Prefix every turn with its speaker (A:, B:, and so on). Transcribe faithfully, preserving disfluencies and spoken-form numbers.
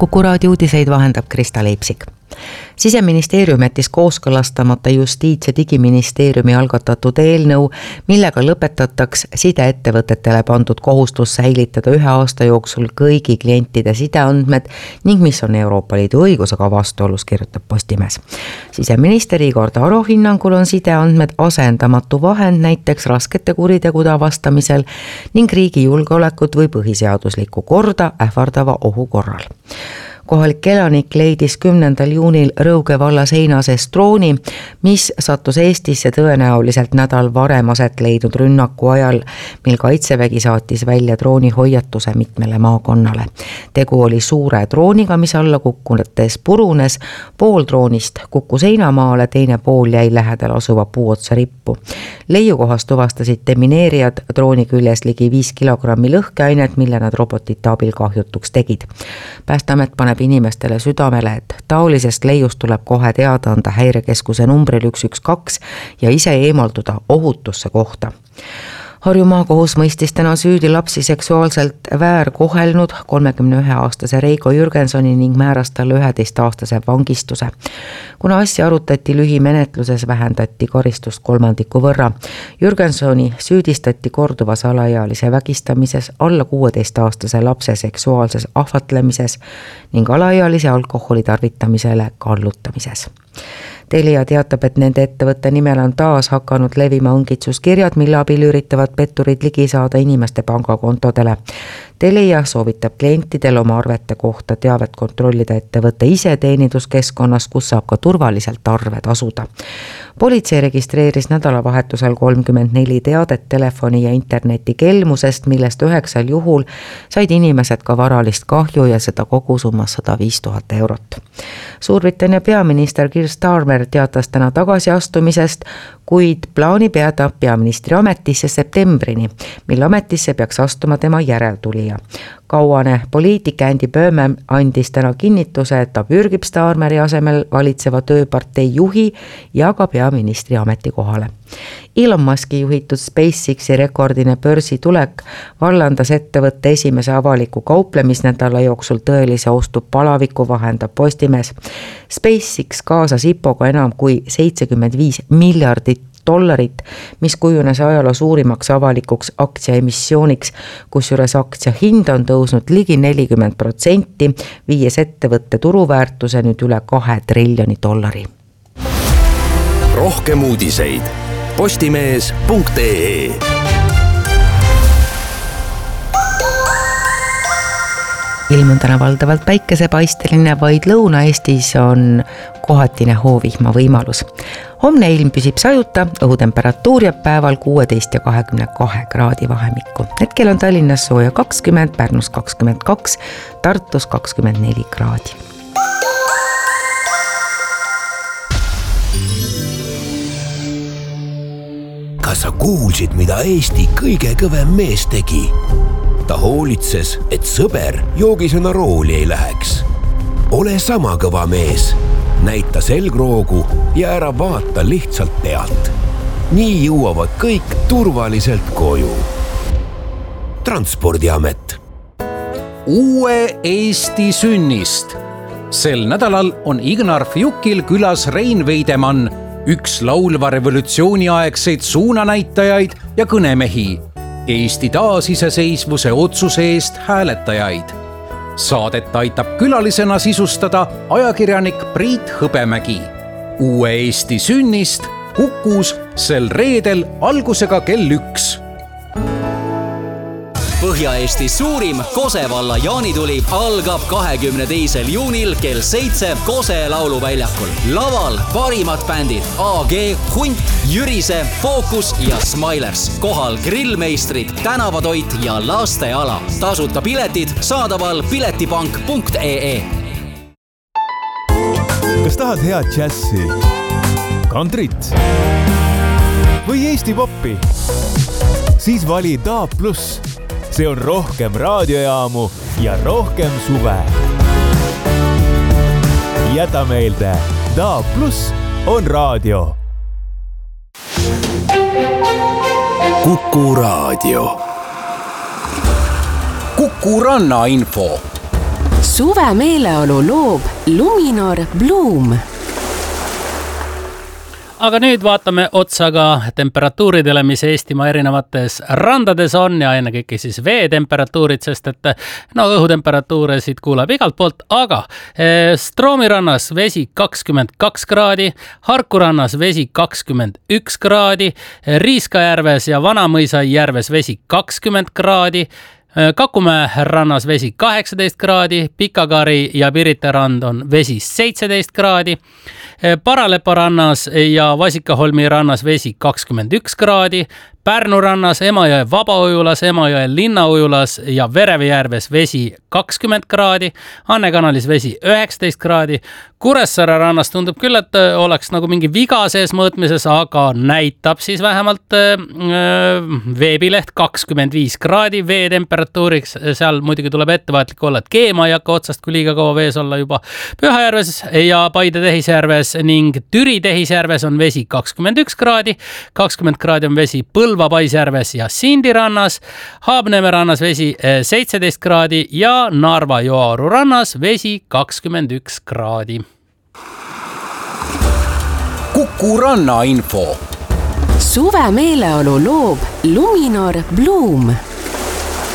A: Kuku raadio uudiseid vahendab Krista Leipsik. Siseministeerium jättis kooskõlastamata Justiits- ja Digiministeeriumi algatatud eelnõu, millega lõpetataks sideettevõtetele pandud kohustus säilitada ühe aasta jooksul kõigi klientide sideandmed ning mis on Euroopa Liidu õigusega vastuolus, kirjutab Postimees. Siseminister Igor Taro hinnangul on sideandmed asendamatu vahend näiteks raskete kuritegude avastamisel ning riigi julgeolekut või põhiseaduslikku korda ähvardava ohu korral. Kohalik elanik leidis kümnendal juunil Rõuge valla seina sees drooni, mis sattus Eestisse tõenäoliselt nädal varem aset leidnud rünnaku ajal, mil Kaitsevägi saatis välja drooni hoiatuse mitmele maakonnale. Tegu oli suure drooniga, mis alla kukkunetes purunes, pool droonist kukkus heinamaale, teine pool jäi lähedal asuva puuotsa rippu. Leiukohast tuvastasid demineerijad drooni küljes ligi viis kilogrammi lõhkeainet, mille nad robotite abil kahjutuks tegid. Päästeamet paneb inimestele südamele, et taolisest leiust tuleb kohe teada anda häirekeskuse numbril üks üks kaks ja ise eemalduda ohutusse kohta. Harju maakohus mõistis täna süüdi lapsi seksuaalselt väärkohelnud kolmekümne ühe aastase Reigo Jürgensoni ning määras talle üheteist aastase vangistuse. Kuna asja arutati lühimenetluses, vähendati karistust kolmandiku võrra. Jürgensoni süüdistati korduvas alaealise vägistamises, alla kuueteist aastase lapse seksuaalses ahvatlemises ning alaealise alkoholi tarvitamisele kallutamises. Telia teatab, et nende ettevõtte nimel on taas hakanud levima õngitsuskirjad, mille abil üritavad petturid ligi saada inimeste pangakontodele. Telia soovitab klientidel oma arvete kohta teavet kontrollida ettevõtte ise teeninduskeskkonnas, kus saab ka turvaliselt arved asuda. Politsei registreeris nädalavahetusel kolmkümmend neli teadet telefoni ja interneti kelmusest, millest üheksal juhul said inimesed ka varalist kahju ja seda kogusummas sada viis tuhat eurot. Suurbritannia peaminister Keir Starmer teatas täna tagasiastumisest, kuid plaanib jääda peaministri ametisse septembrini, mil ametisse peaks astuma tema järeltulija. Kauane poliitik Andy Burnham andis täna kinnituse, et ta pürgib Starmeri asemel valitseva tööpartei juhi ja ka peaministri ametikohale. Elon Muski juhitud SpaceXi rekordine börsitulek vallandas ettevõtte esimese avaliku kauplemisnädala jooksul tõelise ostu palaviku, vahendab Postimees. SpaceX kaasas I P O-ga enam kui seitsekümmend viis miljardit dollarit, mis kujunes ajaloo suurimaks avalikuks aktsiaemissiooniks, kusjuures aktsia hind on tõusnud ligi nelikümmend protsenti, viies ettevõtte turuväärtuse nüüd üle kahe triljoni dollari.
B: Rohkem uudiseid postimees punkt ee.
A: Ilm on täna valdavalt päikesepaisteline, vaid Lõuna-Eestis on kohatine hoovihma võimalus. Homne ilm püsib sajuta, õhutemperatuur jääb päeval kuueteist ja kahekümne kahe kraadi vahemikku. Hetkel on Tallinnas sooja kakskümmend, Pärnus kakskümmend kaks, Tartus kakskümmend neli kraadi.
C: Kas sa kuulsid, mida Eesti kõige kõvem mees tegi? Ta hoolitses, et sõber joogisena rooli ei läheks. Ole sama kõva mees. Näita selgroogu ja ära vaata lihtsalt pealt. Nii jõuavad kõik turvaliselt koju. Transpordiamet.
D: Uue Eesti sünnist. Sel nädalal on Ignar Fjukil külas Rein Veidemann, üks laulva revolutsiooniaegseid suunanäitajaid ja kõnemehi, Eesti taasiseseisvuse otsuse eest hääletajaid. Saadet aitab külalisena sisustada ajakirjanik Priit Hõbemägi. Uue Eesti sünnist Kukus sel reedel algusega kell üks.
E: Põhja-Eesti suurim Kose valla jaanituli algab kahekümne teisel juunil kell seitse Kose lauluväljakul. Laval parimad bändid A G, Hunt, Jürise, Focus ja Smilers. Kohal grillmeistrid, tänavatoit ja lasteala. Tasuta piletid saadaval piletipank punkt ee.
F: Kas tahad head džässi, kantrit või Eesti poppi? Siis vali Daab Plus. See on rohkem raadiojaamu ja rohkem suve. Jäta meelde, Daab Plus on raadio.
B: Kuku raadio.
D: Kuku Ranna info.
G: suve meeleolu loob Luminor Bloom.
H: Aga nüüd vaatame otsa ka temperatuuridele, mis Eestimaa erinevates randades on ja ennekõike siis veetemperatuurid, sest et no õhutemperatuure siit kuuleb igalt poolt, aga Stroomi rannas vesi kakskümmend kaks kraadi, Harku rannas vesi kakskümmend üks kraadi, Riiskajärves ja Vanamõisa järves vesi kakskümmend kraadi, Kakumäe rannas vesi kaheksateist kraadi, Pikakari ja Pirita rand on vesi seitseteist kraadi, Paralepa rannas ja Vasikaholmi rannas vesi kakskümmend üks kraadi, Pärnu rannas, Emajõe Vabaojulas, Emajõe Linnaujulas ja Verevejärves vesi kakskümmend kraadi, Anne kanalis vesi üheksateist kraadi, Kuressaare rannas tundub küll, et oleks nagu mingi viga sees mõõtmises, aga näitab siis vähemalt veebileht kakskümmend viis kraadi veetemperatuuriks, seal muidugi tuleb ettevaatlik olla, et keema ei hakka otsast, kui liiga kaua vees olla juba. Pühajärves ja Paide Tehisjärves ning Türi Tehisjärves on vesi kakskümmend üks kraadi, kakskümmend kraadi on vesi Põlva Paisjärves ja Sindi rannas, Haabneeme rannas vesi seitseteist kraadi ja Narva Joaru rannas vesi kakskümmend üks kraadi.
B: Kuku Ranna info.
G: Suve meeleolu loob Luminor Bloom.